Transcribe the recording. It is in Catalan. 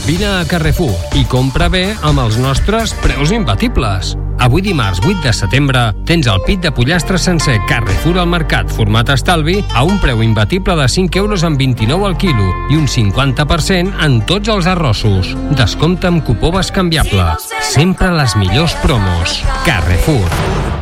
Vine a Carrefour i compra bé amb els nostres preus imbatibles. Avui dimarts 8 de setembre tens el pit de pollastre sencer Carrefour al mercat format estalvi a un preu imbatible de 5,29 € al quilo i un 50% en tots els arrossos. Descompte amb cupó bescanviable. Sempre les millors promos. Carrefour.